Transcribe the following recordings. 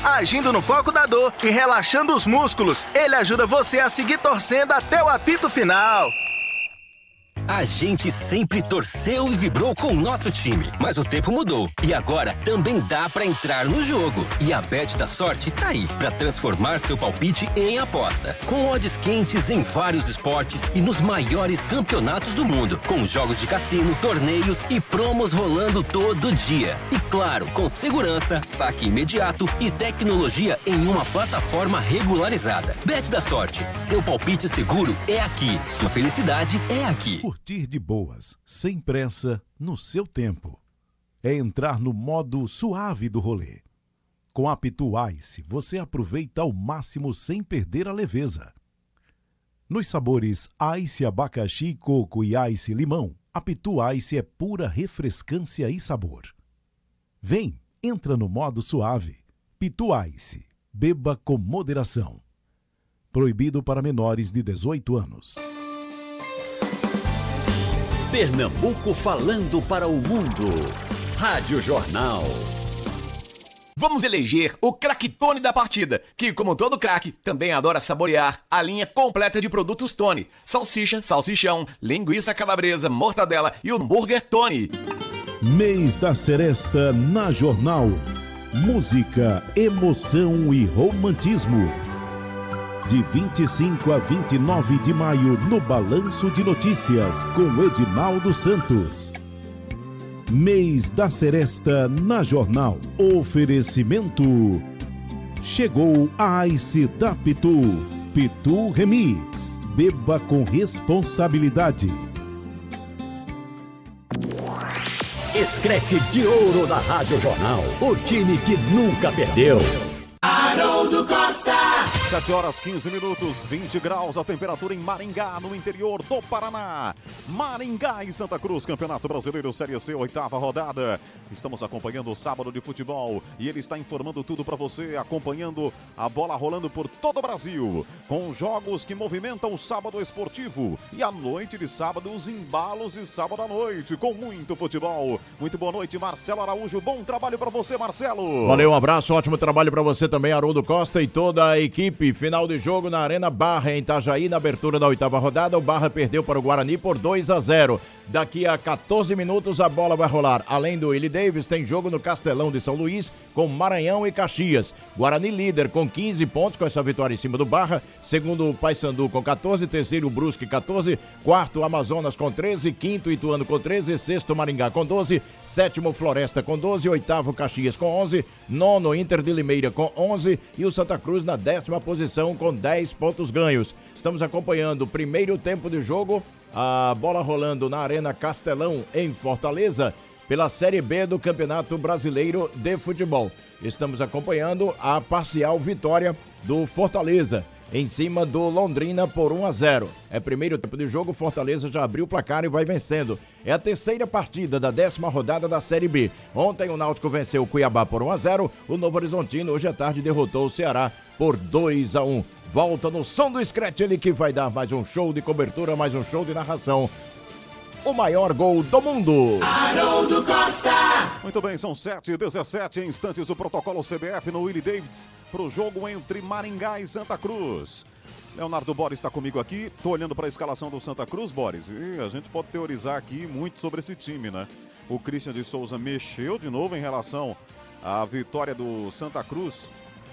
agindo no foco da dor e relaxando os músculos. Ele ajuda você a seguir torcendo até o apito final. A gente sempre torceu e vibrou com o nosso time, mas o tempo mudou e agora também dá pra entrar no jogo. E a Bet da Sorte tá aí pra transformar seu palpite em aposta. Com odds quentes em vários esportes e nos maiores campeonatos do mundo, com jogos de cassino, torneios e promos rolando todo dia. E claro, com segurança, saque imediato e tecnologia em uma plataforma regularizada. Bet da Sorte, seu palpite seguro é aqui, sua felicidade é aqui. Curtir de boas, sem pressa, no seu tempo. É entrar no modo suave do rolê. Com a Pitu Ice, você aproveita ao máximo sem perder a leveza. Nos sabores Ice abacaxi, coco e Ice limão, a Pitu Ice é pura refrescância e sabor. Vem, entra no modo suave. Pitu Ice, beba com moderação. Proibido para menores de 18 anos. Pernambuco falando para o mundo. Rádio Jornal. Vamos eleger o craque-tone da partida, que, como todo craque, também adora saborear a linha completa de produtos Tony. Salsicha, salsichão, linguiça calabresa, mortadela e hambúrguer Tony. Mês da Seresta na Jornal. Música, emoção e romantismo. De 25 a 29 de maio, no Balanço de Notícias, com Edinaldo Santos. Mês da Seresta na Jornal. Oferecimento. Chegou a Ice da Pitu. Pitu Remix. Beba com responsabilidade. Escrete de ouro da Rádio Jornal. O time que nunca perdeu. Haroldo Costa. 7h15, 20 graus a temperatura em Maringá, no interior do Paraná. Maringá e Santa Cruz, Campeonato Brasileiro Série C, 8ª rodada. Estamos acompanhando o sábado de futebol e ele está informando tudo para você, acompanhando a bola rolando por todo o Brasil, com jogos que movimentam o sábado esportivo e a noite de sábado, os embalos de sábado à noite, com muito futebol. Muito boa noite, Marcelo Araújo. Bom trabalho para você, Marcelo. Valeu, um abraço, ótimo trabalho para você também, Haroldo Costa e toda a equipe. Final de jogo na Arena Barra, em Itajaí, na abertura da 8ª rodada. O Barra perdeu para o Guarani por 2-0. Daqui a 14 minutos a bola vai rolar. Além do Willie Davis, tem jogo no Castelão de São Luís com Maranhão e Caxias. Guarani líder com 15 pontos com essa vitória em cima do Barra. Segundo o Paysandu com 14, terceiro o Brusque 14, quarto Amazonas com 13, quinto Ituano com 13, sexto Maringá com 12, sétimo Floresta com 12, oitavo Caxias com 11, nono Inter de Limeira com 11 e o Santa Cruz na 10ª posição com 10 pontos ganhos. Estamos acompanhando o primeiro tempo de jogo, a bola rolando na Arena Castelão em Fortaleza pela Série B do Campeonato Brasileiro de Futebol. Estamos acompanhando a parcial vitória do Fortaleza em cima do Londrina por 1-0. É primeiro tempo de jogo, Fortaleza já abriu o placar e vai vencendo. É a terceira partida da 10ª rodada da Série B. Ontem o Náutico venceu o Cuiabá por 1-0, o Novo Horizontino hoje à tarde derrotou o Ceará por 2-1. Volta no som do Scratch, ele que vai dar mais um show de cobertura, mais um show de narração. O maior gol do mundo. Haroldo Costa. Muito bem, são 7h17 instantes o protocolo CBF no Willie Davis para o jogo entre Maringá e Santa Cruz. Leonardo Boris está comigo aqui, estou olhando para a escalação do Santa Cruz, Boris, e a gente pode teorizar aqui muito sobre esse time, né? O Christian de Souza mexeu de novo em relação à vitória do Santa Cruz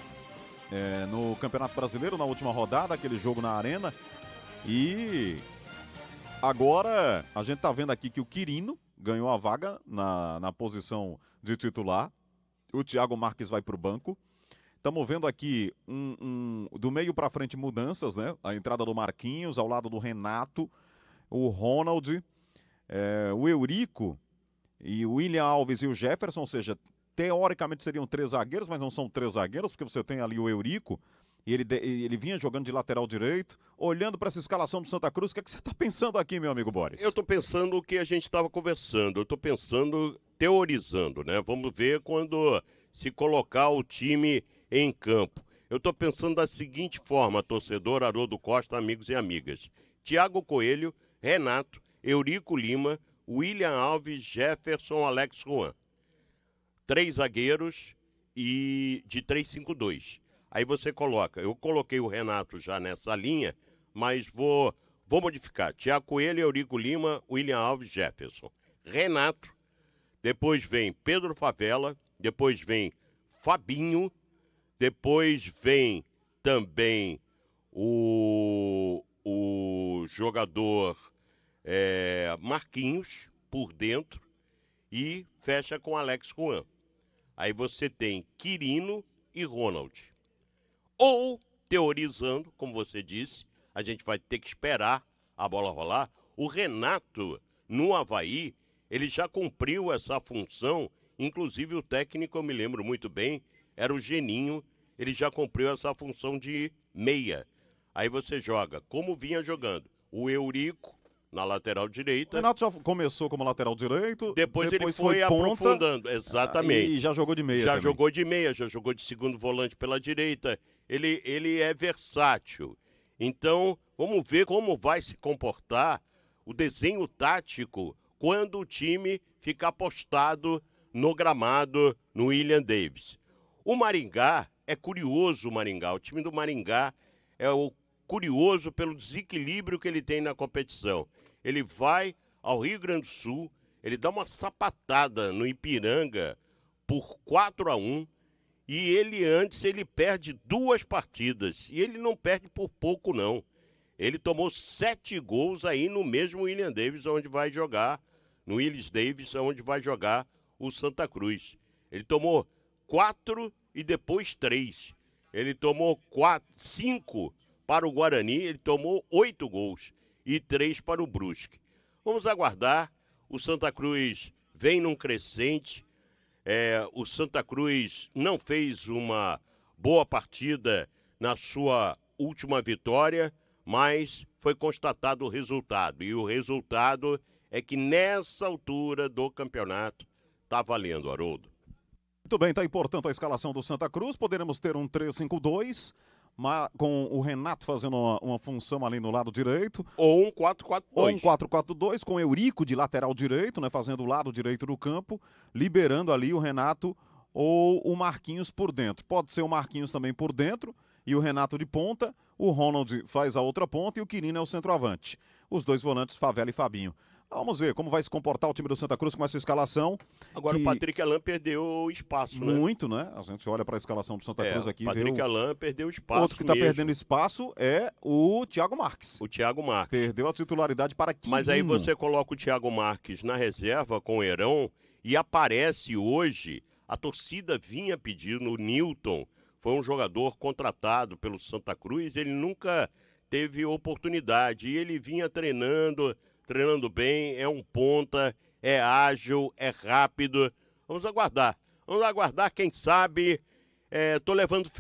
no Campeonato Brasileiro, na última rodada, aquele jogo na Arena. E agora a gente tá vendo aqui que o Quirino ganhou a vaga na posição de titular. O Thiago Marques vai para o banco. Estamos vendo aqui do meio para frente mudanças, né? A entrada do Marquinhos ao lado do Renato, o Ronald, o Eurico e o William Alves e o Jefferson, ou seja, teoricamente seriam 3 zagueiros, mas não são 3 zagueiros, porque você tem ali o Eurico, e ele vinha jogando de lateral direito. Olhando para essa escalação do Santa Cruz, o que é que você está pensando aqui, meu amigo Boris? Eu estou pensando o que a gente estava conversando, eu estou pensando, teorizando, né? Vamos ver quando se colocar o time em campo. Eu estou pensando da seguinte forma, torcedor, Haroldo Costa, amigos e amigas. Thiago Coelho, Renato, Eurico Lima, William Alves, Jefferson, Alex Juan. 3 zagueiros e de 3-5-2. Aí você coloca, eu coloquei o Renato já nessa linha, mas vou modificar. Thiago Coelho, Eurico Lima, William Alves, Jefferson. Renato, depois vem Pedro Favela, depois vem Fabinho, depois vem também o jogador Marquinhos por dentro e fecha com Alex Juan. Aí você tem Quirino e Ronald. Ou, teorizando, como você disse, a gente vai ter que esperar a bola rolar. O Renato, no Avaí, ele já cumpriu essa função, inclusive o técnico, eu me lembro muito bem, era o Geninho, ele já cumpriu essa função de meia. Aí você joga, como vinha jogando, o Eurico na lateral direita. O Renato já começou como lateral direito. Depois ele foi aprofundando, exatamente. E já jogou de meia Já também. jogou de meia, já jogou de segundo volante pela direita. Ele é versátil. Então, vamos ver como vai se comportar o desenho tático quando o time ficar postado no gramado no William Davis. O Maringá, é curioso o Maringá. O time do Maringá é curioso pelo desequilíbrio que ele tem na competição. Ele vai ao Rio Grande do Sul, ele dá uma sapatada no Ipiranga por 4-1 e ele perde 2 partidas. E ele não perde por pouco, não. Ele tomou 7 gols aí no mesmo William Davis, onde vai jogar, no Willis Davis, onde vai jogar o Santa Cruz. Ele tomou 4 e depois 3. Ele tomou 5 para o Guarani, ele tomou 8 gols e 3 para o Brusque. Vamos aguardar, o Santa Cruz vem num crescente, o Santa Cruz não fez uma boa partida na sua última vitória, mas foi constatado o resultado. E o resultado é que nessa altura do campeonato está valendo, Haroldo. Muito bem, está aí, portanto, a escalação do Santa Cruz. Poderemos ter um 3-5-2, com o Renato fazendo uma função ali no lado direito. Ou um 4-4-2. Ou um 4-4-2, com o Eurico de lateral direito, né, fazendo o lado direito do campo, liberando ali o Renato ou o Marquinhos por dentro. Pode ser o Marquinhos também por dentro e o Renato de ponta. O Ronald faz a outra ponta e o Quirino é o centroavante. Os 2 volantes, Favela e Fabinho. Vamos ver como vai se comportar o time do Santa Cruz com essa escalação. Agora o Patrick Alain perdeu espaço, né? Muito, né? A gente olha para a escalação do Santa Cruz aqui. O Patrick Alain perdeu espaço. Outro que está perdendo espaço é o Thiago Marques. O Thiago Marques. Perdeu a titularidade para Quirino. Mas aí você coloca o Thiago Marques na reserva com o Herão e aparece hoje, a torcida vinha pedindo o Newton. Foi um jogador contratado pelo Santa Cruz, ele nunca teve oportunidade e ele vinha treinando bem, é um ponta, é ágil, é rápido. Vamos aguardar, quem sabe, tô levando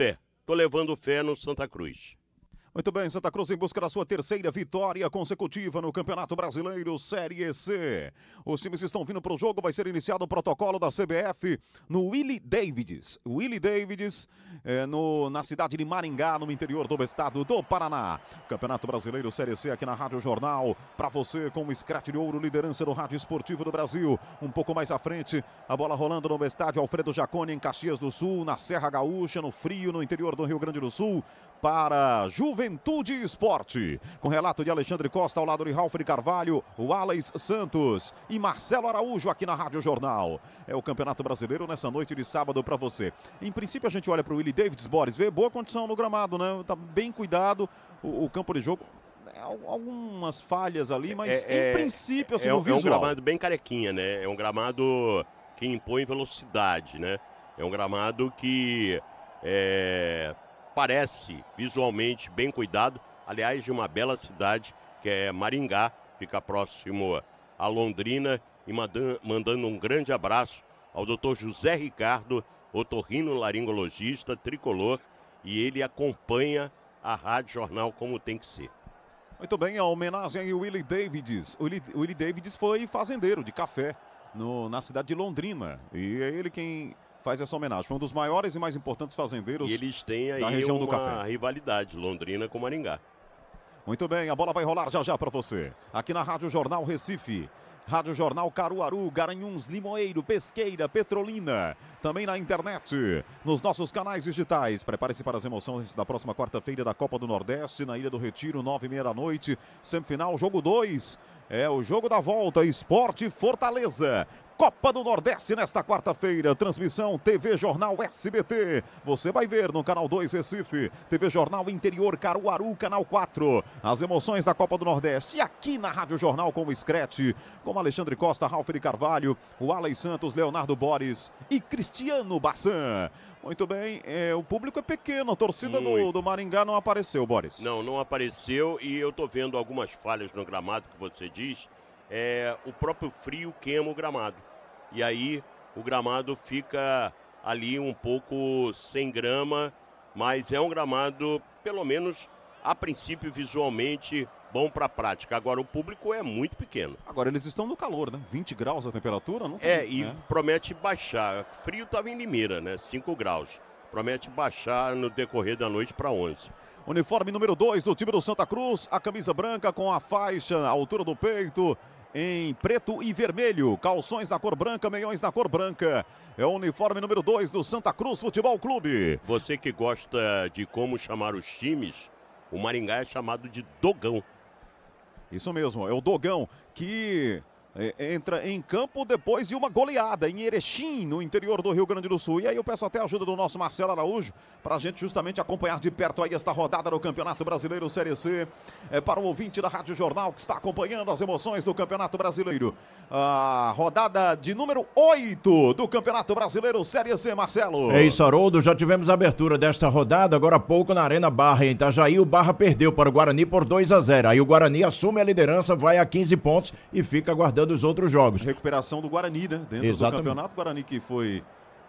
fé no Santa Cruz. Muito bem, Santa Cruz em busca da sua 3ª vitória consecutiva no Campeonato Brasileiro Série C. Os times estão vindo para o jogo, vai ser iniciado o protocolo da CBF no Willie Davids. Willie Davids na cidade de Maringá, no interior do estado do Paraná. Campeonato Brasileiro Série C aqui na Rádio Jornal, para você com o Scratch de Ouro, liderança do rádio esportivo do Brasil. Um pouco mais à frente, a bola rolando no estádio Alfredo Jaconi em Caxias do Sul, na Serra Gaúcha, no frio, no interior do Rio Grande do Sul, para Juventude Esporte, com relato de Alexandre Costa ao lado de Ralf de Carvalho, o Alex Santos e Marcelo Araújo aqui na Rádio Jornal. É o Campeonato Brasileiro nessa noite de sábado para você. Em princípio a gente olha para o Willie Davids, Boris, vê boa condição no gramado, né? Tá bem cuidado o campo de jogo. Algumas falhas ali, mas em princípio assim, no visual. É um gramado bem carequinha, né? É um gramado que impõe velocidade, né? É um gramado que parece visualmente bem cuidado, aliás, de uma bela cidade que é Maringá, fica próximo a Londrina, e mandando um grande abraço ao Dr. José Ricardo, otorrinolaringologista tricolor, e ele acompanha a Rádio Jornal como tem que ser. Muito bem, a homenagem ao Willie Davids. O Willie Davids foi fazendeiro de café na cidade de Londrina, e é ele quem faz essa homenagem. Foi um dos maiores e mais importantes fazendeiros e eles têm aí da região do café. Uma rivalidade, Londrina com Maringá. Muito bem, a bola vai rolar já para você. Aqui na Rádio Jornal Recife. Rádio Jornal Caruaru, Garanhuns, Limoeiro, Pesqueira, Petrolina. Também na internet, nos nossos canais digitais. Prepare-se para as emoções da próxima quarta-feira da Copa do Nordeste, na Ilha do Retiro, 9h30 da noite. Semifinal, jogo 2. É o jogo da volta, Sport Fortaleza. Copa do Nordeste nesta quarta-feira, transmissão TV Jornal SBT. Você vai ver no Canal 2 Recife, TV Jornal Interior Caruaru, Canal 4. As emoções da Copa do Nordeste. E aqui na Rádio Jornal com o Screte, como Alexandre Costa, Ralf de Carvalho, o Alex Santos, Leonardo Boris e Cristiano Bassan. Muito bem, o público é pequeno, a torcida do Maringá não apareceu, Boris. Não apareceu e eu tô vendo algumas falhas no gramado que você diz. O próprio frio queima o gramado. E aí o gramado fica ali um pouco sem grama, mas é um gramado, pelo menos a princípio, visualmente bom para a prática. Agora o público é muito pequeno. Agora eles estão no calor, né? 20 graus a temperatura, não tem, promete baixar. Frio estava em Limeira, né? 5 graus. Promete baixar no decorrer da noite para 11. Uniforme número 2 do time do Santa Cruz, a camisa branca com a faixa à altura do peito, em preto e vermelho, calções da cor branca, meiões da cor branca. É o uniforme número 2 do Santa Cruz Futebol Clube. Você que gosta de como chamar os times, o Maringá é chamado de Dogão. Isso mesmo, é o Dogão que entra em campo depois de uma goleada em Erechim, no interior do Rio Grande do Sul. E aí eu peço até a ajuda do nosso Marcelo Araújo para a gente justamente acompanhar de perto aí esta rodada do Campeonato Brasileiro Série C. Para o ouvinte da Rádio Jornal que está acompanhando as emoções do Campeonato Brasileiro. A rodada de número 8 do Campeonato Brasileiro Série C, Marcelo. É isso, Haroldo. Já tivemos a abertura desta rodada, agora há pouco na Arena Barra, em Itajaí. O Barra perdeu para o Guarani por 2-0. Aí o Guarani assume a liderança, vai a 15 pontos e fica aguardando os outros jogos. Recuperação do Guarani, né? Dentro do campeonato. O Guarani que foi...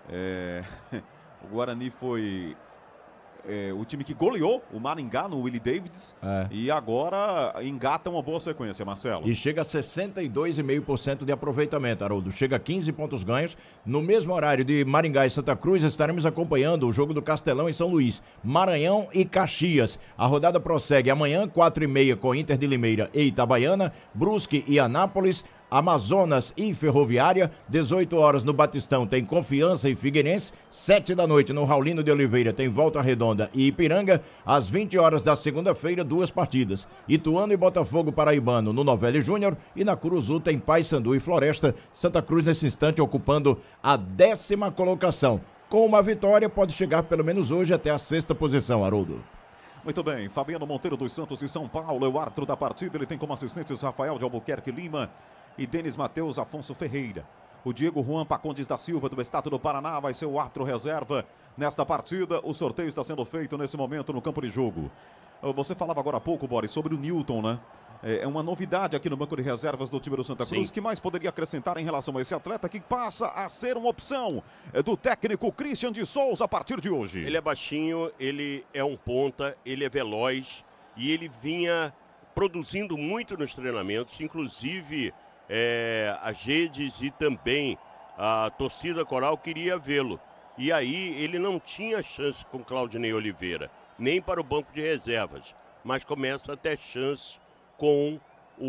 o Guarani foi... o time que goleou o Maringá no Willie Davids e agora engata uma boa sequência, Marcelo. E chega a 62,5% de aproveitamento, Haroldo. Chega a 15 pontos ganhos. No mesmo horário de Maringá e Santa Cruz, estaremos acompanhando o jogo do Castelão em São Luís, Maranhão e Caxias. A rodada prossegue amanhã, 4h30 com Inter de Limeira e Itabaiana, Brusque e Anápolis, Amazonas e Ferroviária, 18 horas no Batistão tem Confiança e Figueirense, 7 da noite no Raulino de Oliveira tem Volta Redonda e Ipiranga, às 20 horas da segunda-feira 2 partidas, Ituano e Botafogo Paraibano no Novelli Júnior e na Curuzu tem Paysandu e Floresta. Santa Cruz nesse instante ocupando a 10ª colocação. Com uma vitória pode chegar pelo menos hoje até a 6ª posição, Haroldo. Muito bem, Fabiano Monteiro dos Santos de São Paulo é o árbitro da partida, ele tem como assistentes Rafael de Albuquerque Lima e Denis Matheus Afonso Ferreira. O Diego Juan Pacondes da Silva, do Estado do Paraná, vai ser o árbitro reserva nesta partida. O sorteio está sendo feito nesse momento no campo de jogo. Você falava agora há pouco, Boris, sobre o Newton, né? É uma novidade aqui no banco de reservas do time do Santa Cruz. O que mais poderia acrescentar em relação a esse atleta que passa a ser uma opção do técnico Christian de Souza a partir de hoje? Ele é baixinho, ele é um ponta, ele é veloz e ele vinha produzindo muito nos treinamentos, inclusive as redes e também a torcida coral queria vê-lo. E aí ele não tinha chance com Claudinei Oliveira, nem para o banco de reservas, mas começa a ter chance com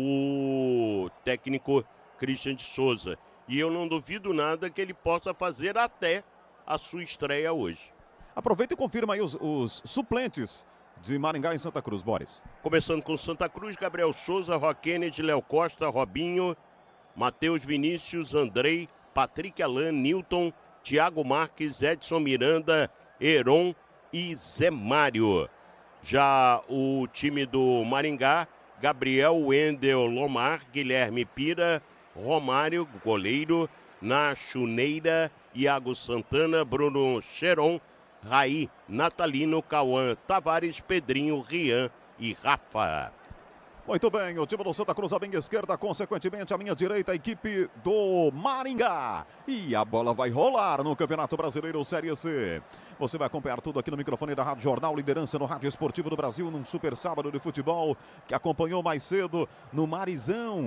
o técnico Christian de Souza. E eu não duvido nada que ele possa fazer até a sua estreia hoje. Aproveita e confirma aí os suplentes de Maringá e Santa Cruz, Boris. Começando com Santa Cruz, Gabriel Souza, Roquened, Léo Costa, Robinho, Matheus Vinícius, Andrei, Patrick Alain, Newton, Thiago Marques, Edson Miranda, Heron e Zé Mário. Já o time do Maringá, Gabriel, Wendel, Lomar, Guilherme Pira, Romário, goleiro, Nacho Neira, Iago Santana, Bruno Cheron, Raí, Natalino, Cauã, Tavares, Pedrinho, Rian e Rafa. Muito bem, o time do Santa Cruz à minha esquerda, consequentemente à minha direita, a equipe do Maringá. E a bola vai rolar no Campeonato Brasileiro Série C. Você vai acompanhar tudo aqui no microfone da Rádio Jornal, liderança no Rádio Esportivo do Brasil, num super sábado de futebol que acompanhou mais cedo no Marizão.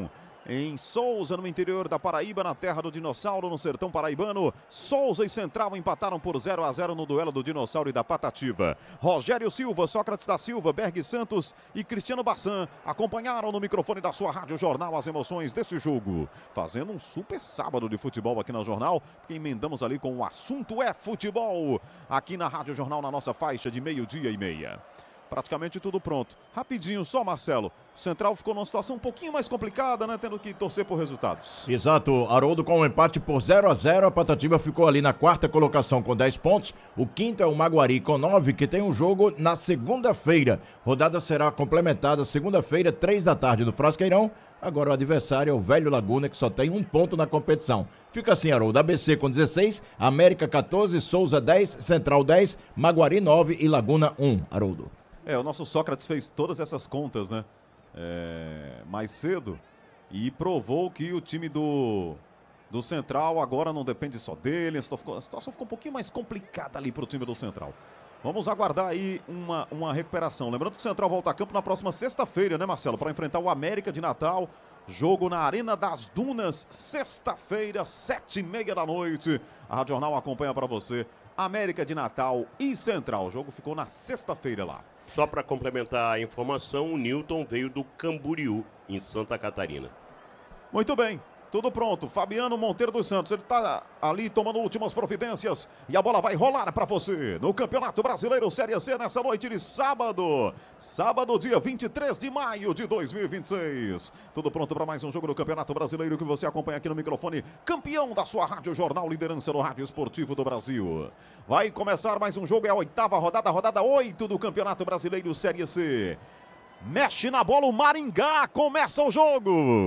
em Souza, no interior da Paraíba, na terra do dinossauro, no sertão paraibano. Souza e Central empataram por 0-0 no duelo do dinossauro e da Patativa. Rogério Silva, Sócrates da Silva, Berg Santos e Cristiano Bassan acompanharam no microfone da sua Rádio Jornal as emoções desse jogo, fazendo um super sábado de futebol aqui na Jornal, porque emendamos ali com o assunto é futebol, aqui na Rádio Jornal, na nossa faixa de 12:30. Praticamente tudo pronto. Rapidinho só, Marcelo. O Central ficou numa situação um pouquinho mais complicada, né? Tendo que torcer por resultados. Exato, Haroldo, com um empate por 0-0, a Patativa ficou ali na quarta colocação com 10 pontos. O quinto é o Maguari com 9, que tem um jogo na segunda-feira. Rodada será complementada segunda-feira, 3 da tarde, no Frasqueirão. Agora o adversário é o Velho Laguna, que só tem 1 ponto na competição. Fica assim, Haroldo, ABC com 16, América 14, Souza 10, Central 10, Maguari 9 e Laguna 1, Haroldo. O nosso Sócrates fez todas essas contas, né? Mais cedo, e provou que o time do Central agora não depende só dele. A situação ficou um pouquinho mais complicada ali para o time do Central. Vamos aguardar aí uma recuperação. Lembrando que o Central volta a campo na próxima sexta-feira, né, Marcelo? Para enfrentar o América de Natal. Jogo na Arena das Dunas, sexta-feira, 7:30 da noite. A Rádio Jornal acompanha para você América de Natal e Central. O jogo ficou na sexta-feira lá. Só para complementar a informação, o Newton veio do Camboriú, em Santa Catarina. Muito bem, tudo pronto. Fabiano Monteiro dos Santos, ele está ali tomando últimas providências e a bola vai rolar para você no Campeonato Brasileiro Série C nessa noite de sábado. Sábado, dia 23 de maio de 2026. Tudo pronto para mais um jogo do Campeonato Brasileiro que você acompanha aqui no microfone. Campeão da sua Rádio Jornal, liderança no rádio esportivo do Brasil. Vai começar mais um jogo, é a 8ª rodada, rodada 8 do Campeonato Brasileiro Série C. Mexe na bola o Maringá, começa o jogo.